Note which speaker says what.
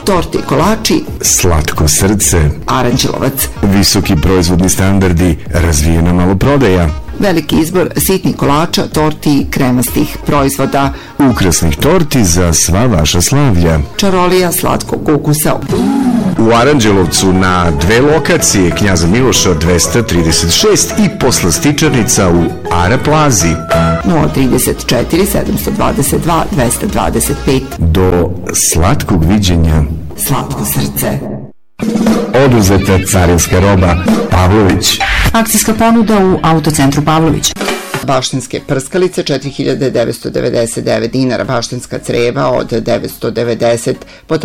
Speaker 1: torte i kolači,
Speaker 2: slatko srce,
Speaker 1: Aranđelovac,
Speaker 2: visoki proizvodni standardi, razvijena maloprodaja,
Speaker 1: veliki izbor sitnih kolača, torti i kremastih proizvoda,
Speaker 2: ukrasnih torti za sva vaša slavlja.
Speaker 1: čarolija slatkog ukusa.
Speaker 2: U Aranđelovcu na 2 lokacije, Knjaza Miloša 236 i poslastičarnica u Ara Plazi.
Speaker 1: 034 722 225.
Speaker 2: Do slatkog viđenja.
Speaker 1: Slatko srce.
Speaker 2: Oduzeta carinska roba Pavlović.
Speaker 3: Akcijska ponuda u Autocentru Pavlović.
Speaker 1: Baštinske prskalice 4999 dinara, baštinska creva od 990,